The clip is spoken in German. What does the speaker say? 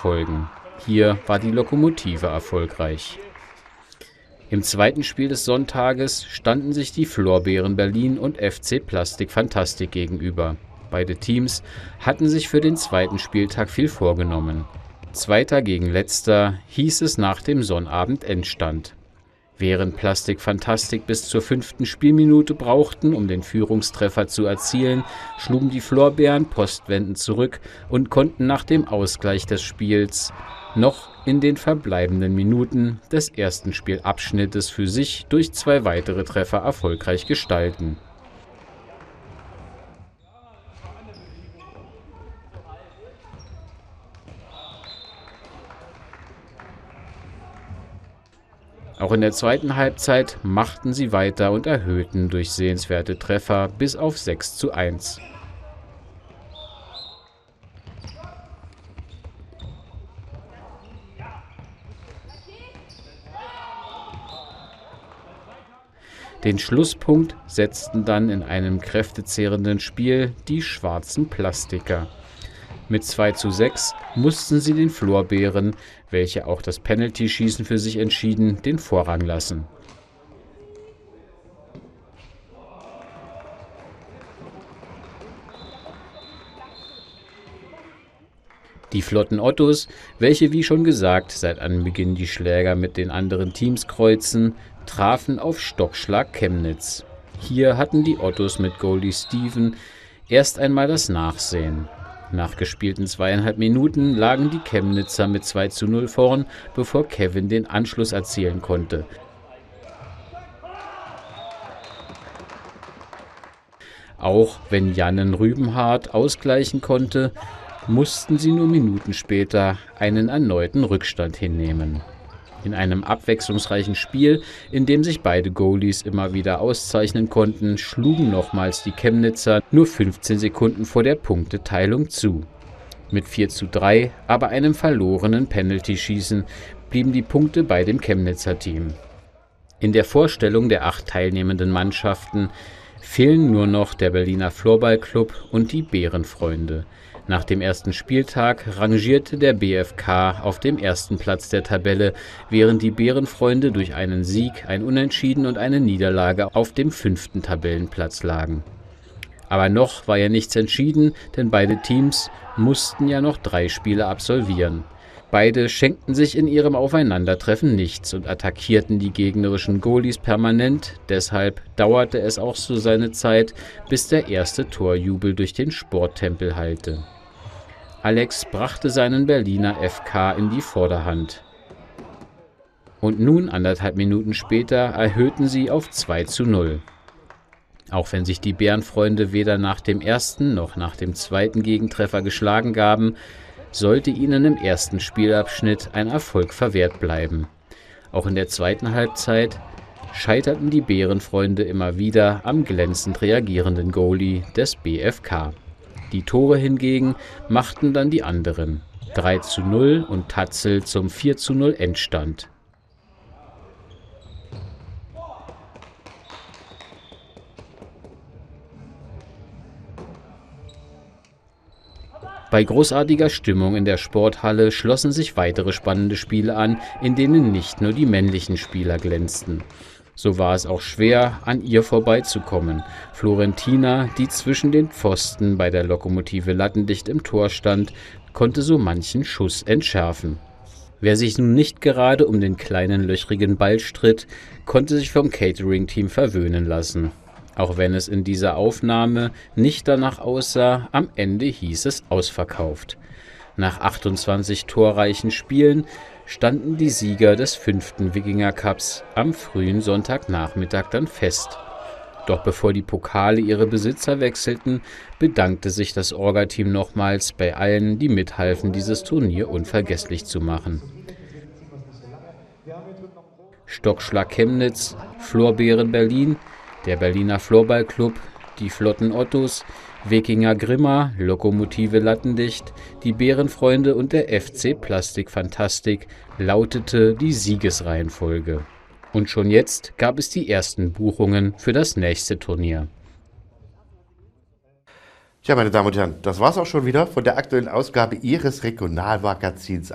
folgen. Hier war die Lokomotive erfolgreich. Im zweiten Spiel des Sonntages standen sich die Florbeeren Berlin und FC Plastic Fantastik gegenüber. Beide Teams hatten sich für den zweiten Spieltag viel vorgenommen. Zweiter gegen Letzter hieß es nach dem Sonnabend-Endstand. Während Plastic Fantastik bis zur 5. Spielminute brauchten, um den Führungstreffer zu erzielen, schlugen die Florbeeren postwendend zurück und konnten nach dem Ausgleich des Spiels noch in den verbleibenden Minuten des ersten Spielabschnittes für sich durch 2 weitere Treffer erfolgreich gestalten. Auch in der zweiten Halbzeit machten sie weiter und erhöhten durch sehenswerte Treffer bis auf 6:1. Den Schlusspunkt setzten dann in einem kräftezehrenden Spiel die schwarzen Plastiker. Mit 2:6 mussten sie den Florbeeren, welche auch das Penaltyschießen für sich entschieden, den Vorrang lassen. Die Flotten Ottos, welche wie schon gesagt seit Anbeginn die Schläger mit den anderen Teams kreuzen, trafen auf Stockschlag Chemnitz. Hier hatten die Ottos mit Goalie Steven erst einmal das Nachsehen. Nach gespielten 2,5 Minuten lagen die Chemnitzer mit 2:0 vorn, bevor Kevin den Anschluss erzielen konnte. Auch wenn Jannen Rübenhardt ausgleichen konnte, mussten sie nur Minuten später einen erneuten Rückstand hinnehmen. In einem abwechslungsreichen Spiel, in dem sich beide Goalies immer wieder auszeichnen konnten, schlugen nochmals die Chemnitzer nur 15 Sekunden vor der Punkteteilung zu. Mit 4:3, aber einem verlorenen Penaltyschießen, blieben die Punkte bei dem Chemnitzer Team. In der Vorstellung der 8 teilnehmenden Mannschaften fehlen nur noch der Berliner Floorballclub und die Bärenfreunde. Nach dem ersten Spieltag rangierte der BFK auf dem ersten Platz der Tabelle, während die Bärenfreunde durch einen Sieg, ein Unentschieden und eine Niederlage auf dem 5. Tabellenplatz lagen. Aber noch war ja nichts entschieden, denn beide Teams mussten ja noch 3 Spiele absolvieren. Beide schenkten sich in ihrem Aufeinandertreffen nichts und attackierten die gegnerischen Goalies permanent, deshalb dauerte es auch so seine Zeit, bis der erste Torjubel durch den Sporttempel hallte. Alex brachte seinen Berliner FK in die Vorderhand. Und nun, 1,5 Minuten später, erhöhten sie auf 2:0. Auch wenn sich die Bärenfreunde weder nach dem ersten noch nach dem zweiten Gegentreffer geschlagen gaben, sollte ihnen im ersten Spielabschnitt ein Erfolg verwehrt bleiben. Auch in der zweiten Halbzeit scheiterten die Bärenfreunde immer wieder am glänzend reagierenden Goalie des BFK. Die Tore hingegen machten dann die anderen. 3:0 und Tatzel zum 4:0 Endstand. Bei großartiger Stimmung in der Sporthalle schlossen sich weitere spannende Spiele an, in denen nicht nur die männlichen Spieler glänzten. So war es auch schwer, an ihr vorbeizukommen. Florentina, die zwischen den Pfosten bei der Lokomotive lattendicht im Tor stand, konnte so manchen Schuss entschärfen. Wer sich nun nicht gerade um den kleinen löchrigen Ball stritt, konnte sich vom Catering-Team verwöhnen lassen. Auch wenn es in dieser Aufnahme nicht danach aussah, am Ende hieß es ausverkauft. Nach 28 torreichen Spielen standen die Sieger des 5. Wikinger Cups am frühen Sonntagnachmittag dann fest. Doch bevor die Pokale ihre Besitzer wechselten, bedankte sich das Orga-Team nochmals bei allen, die mithalfen, dieses Turnier unvergesslich zu machen. Stockschlag Chemnitz, Florbeeren Berlin, der Berliner Floorballclub, die Flotten Ottos, Wikinger Grimma, Lokomotive Lattendicht, die Bärenfreunde und der FC Plastic Fantastik lautete die Siegesreihenfolge. Und schon jetzt gab es die ersten Buchungen für das nächste Turnier. Tja, meine Damen und Herren, das war's auch schon wieder von der aktuellen Ausgabe Ihres Regionalmagazins